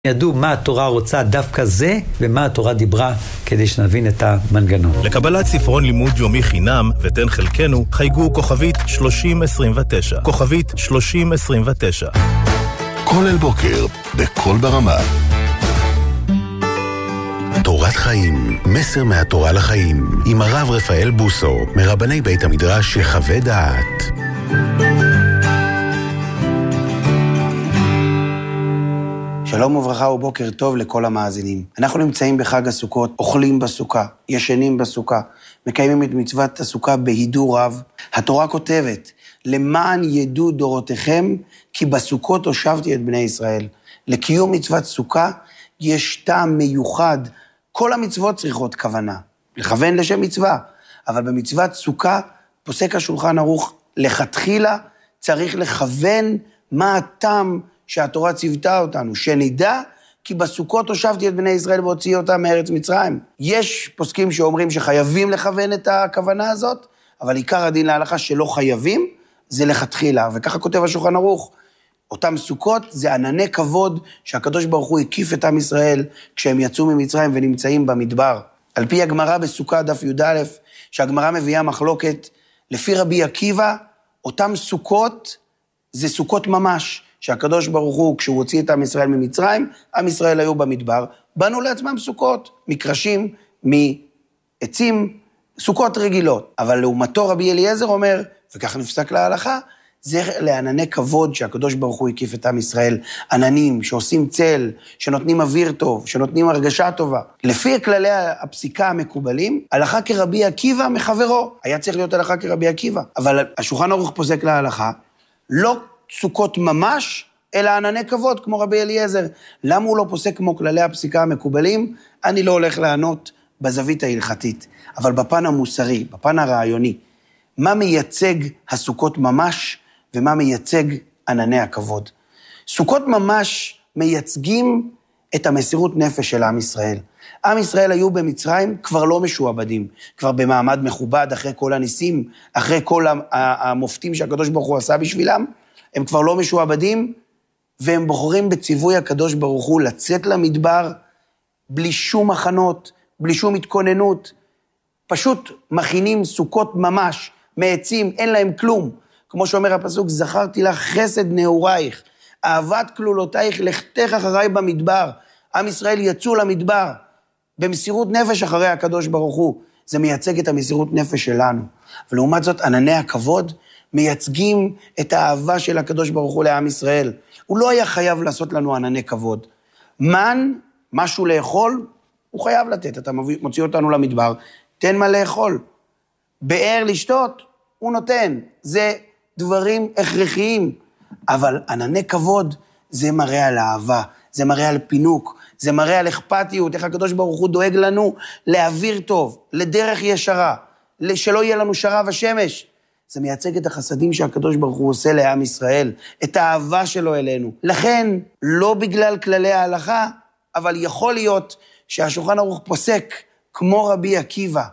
ידעו מה התורה רוצה דווקא זה, ומה התורה דיברה כדי שנבין את המנגנון. לקבלת ספרון לימוד יומי חינם, ותן חלקנו, חייגו כוכבית 3029. כוכבית 3029. כל אל בוקר, בכל ברמה. תורת חיים, מסר מהתורה לחיים, עם הרב רפאל בוסו, מרבני בית המדרש יחווה דעת. שלום וברכה ובוקר טוב לכל המאזינים. אנחנו נמצאים בחג הסוכות, אוכלים בסוכה, ישנים בסוכה, מקיימים את מצוות הסוכה בהידור רב. התורה כותבת, למען ידעו דורותיכם, כי בסוכות הושבתי את בני ישראל. לקיום מצוות סוכה יש טעם מיוחד. כל המצוות צריכות כוונה, לכוון לשם מצווה, אבל במצוות סוכה פוסק השולחן ערוך לכתחילה צריך לכוון מה הטעם שהתורה ציוותה אותנו, שנדע כי בסוכות הושבתי את בני ישראל והוציאי אותם מארץ מצרים. יש פוסקים שאומרים שחייבים לכוון את הכוונה הזאת, אבל עיקר הדין להלכה שלא חייבים, זה לכתחילה, וככה כותב השולחן ערוך. אותם סוכות זה ענני כבוד שהקדוש ברוך הוא הקיף את עם ישראל כשהם יצאו ממצרים ונמצאים במדבר. על פי הגמרא בסוכה דף י"א, שהגמרא מביאה מחלוקת, לפי רבי עקיבא, אותם סוכות זה סוכות ממש, שהקדוש ברוך הוא, כשהוא הוציא את עם ישראל ממצרים, עם ישראל היו במדבר, בנו לעצמם סוכות, מקרשים, מעצים, סוכות רגילות. אבל לעומתו רבי אליעזר אומר, וכך נפסק להלכה, זה לענני כבוד שהקדוש ברוך הוא הקיף את עם ישראל, עננים שעושים צל, שנותנים אוויר טוב, שנותנים הרגשה טובה. לפי כללי הפסיקה המקובלים, הלכה כרבי עקיבא מחברו. היה צריך להיות הלכה כרבי עקיבא. אבל השולחן ערוך פוסק להלכה, לא סוכות ממש, אלא ענני כבוד, כמו רבי אליעזר. למה הוא לא פוסק כמו כללי הפסיקה המקובלים? אני לא הולך לענות בזווית ההלכתית, אבל בפן המוסרי, בפן הרעיוני. מה מייצג הסוכות ממש, ומה מייצג ענני הכבוד? סוכות ממש מייצגים את המסירות נפש של עם ישראל. עם ישראל היו במצרים כבר לא משועבדים, כבר במעמד מכובד, אחרי כל הניסים, אחרי כל המופתים שהקדוש ברוך הוא עשה בשבילם, הם כבר לא משועבדים, והם בוחרים בציווי הקדוש ברוך הוא לצאת למדבר, בלי שום הכנות, בלי שום התכוננות, פשוט מכינים סוכות ממש, מעצים, אין להם כלום. כמו שאומר הפסוק, זכרתי לך חסד נעורייך, אהבת כלולותייך, לכתך אחריי במדבר. עם ישראל יצאו למדבר, במסירות נפש אחרי הקדוש ברוך הוא. זה מייצג את המסירות נפש שלנו. ולעומת זאת, ענני הכבוד מייצגים את האהבה של הקדוש ברוך הוא לעם ישראל. הוא לא היה חייב לעשות לנו ענני כבוד. מן, משהו לאכול, הוא חייב לתת. אתה מוציא אותנו למדבר, תן מה לאכול. באר לשתות, הוא נותן. זה דברים הכרחיים. אבל ענני כבוד, זה מראה על אהבה, זה מראה על פינוק, זה מראה על אכפתיות, איך הקדוש ברוך הוא דואג לנו לאוויר טוב, לדרך ישרה, שלא יהיה לנו שרב השמש. זה מייצג את החסדים שהקדוש ברוך הוא עושה לעם ישראל, את האהבה שלו אלינו. לכן, לא בגלל כללי ההלכה, אבל יכול להיות שהשולחן ערוך פוסק כמו רבי עקיבא.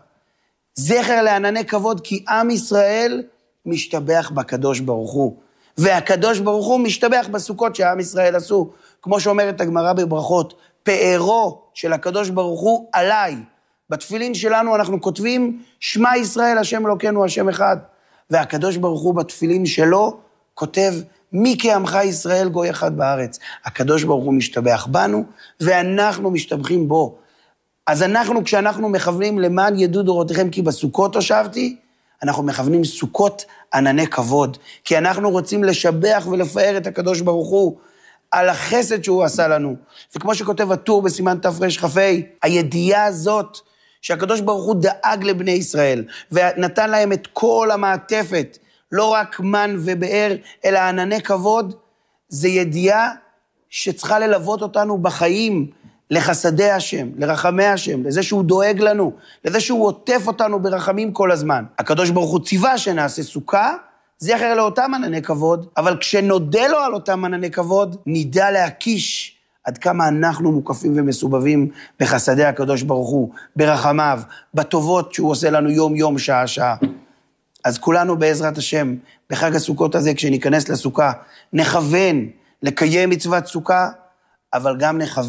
זכר לענני כבוד, כי עם ישראל משתבח בקדוש ברוך הוא. והקדוש ברוך הוא משתבח בסוכות שהעם ישראל עשו. כמו שאומרת הגמרא בברכות, פארו של הקדוש ברוך הוא עליי. בתפילין שלנו אנחנו כותבים, שמע ישראל השם אלוקינו השם אחד. והקדוש ברוך הוא בתפילין שלו כותב, מי כעמך ישראל גוי אחד בארץ. הקדוש ברוך הוא משתבח בנו, ואנחנו משתבחים בו. אז אנחנו, כשאנחנו מכוונים למען ידעו דורותיכם, כי בסוכות הושבתי, אנחנו מכוונים סוכות ענני כבוד, כי אנחנו רוצים לשבח ולפאר את הקדוש ברוך הוא, על החסד שהוא עשה לנו. וכמו שכותב הטור בסימן תר"כ, הידיעה הזאת, שהקדוש ברוך הוא דאג לבני ישראל, ונתן להם את כל המעטפת, לא רק מן ובאר, אלא ענני כבוד, זה ידיעה שצריכה ללוות אותנו בחיים, לחסדי השם, לרחמי השם, לזה שהוא דואג לנו, לזה שהוא עוטף אותנו ברחמים כל הזמן. הקדוש ברוך הוא ציווה שנעשה סוכה, זכר לאותם ענני כבוד, אבל כשנודה לו על אותם ענני כבוד, נדע להקיש עד כמה אנחנו מוקפים ומסובבים בחסדי הקדוש ברוך הוא, ברחמיו, בטובות שהוא עושה לנו יום יום, שעה שעה. אז כולנו בעזרת השם, בחג הסוכות הזה, כשניכנס לסוכה, נכוון לקיים מצוות סוכה, אבל גם נכוון.